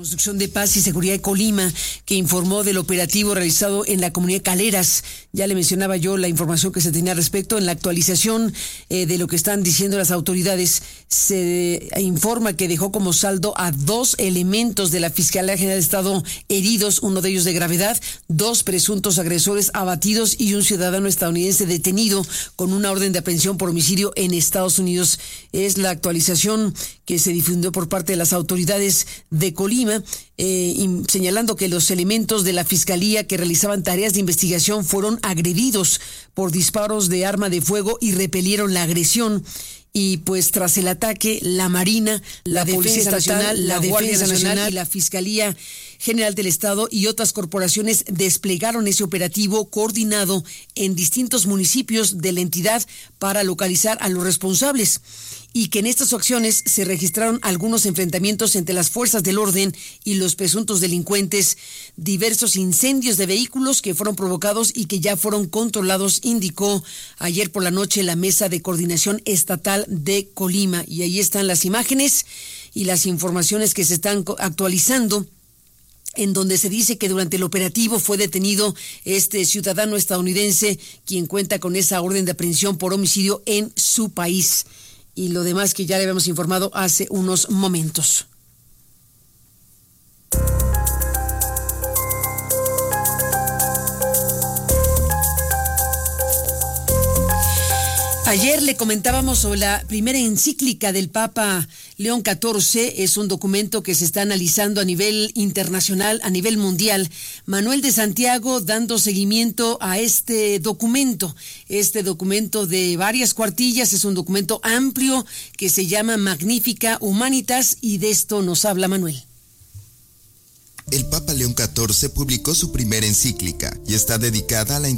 Construcción de Paz y Seguridad de Colima, que informó del operativo realizado en la comunidad Caleras. Ya le mencionaba yo la información que se tenía al respecto. En la actualización de lo que están diciendo las autoridades, se informa que dejó como saldo a 2 elementos de la Fiscalía General de Estado heridos, uno de ellos de gravedad, 2 presuntos agresores abatidos y un ciudadano estadounidense detenido con una orden de aprehensión por homicidio en Estados Unidos. Es la actualización que se difundió por parte de las autoridades de Colima, señalando que los elementos de la Fiscalía que realizaban tareas de investigación fueron agredidos por disparos de arma de fuego y repelieron la agresión. Y pues tras el ataque, la Marina, la Policía Nacional, la Guardia Nacional y la Fiscalía General del Estado y otras corporaciones desplegaron ese operativo coordinado en distintos municipios de la entidad para localizar a los responsables, y que en estas acciones se registraron algunos enfrentamientos entre las fuerzas del orden y los presuntos delincuentes, diversos incendios de vehículos que fueron provocados y que ya fueron controlados, indicó ayer por la noche la Mesa de Coordinación Estatal de Colima. Y ahí están las imágenes y las informaciones que se están actualizando, en donde se dice que durante el operativo fue detenido este ciudadano estadounidense, quien cuenta con esa orden de aprehensión por homicidio en su país. Y lo demás que ya le habíamos informado hace unos momentos. Ayer le comentábamos sobre la primera encíclica del Papa León XIV. Es un documento que se está analizando a nivel internacional, a nivel mundial. Manuel de Santiago dando seguimiento a este documento de varias cuartillas. Es un documento amplio que se llama Magnificat Humanitas, y de esto nos habla Manuel. El Papa León XIV publicó su primera encíclica y está dedicada a la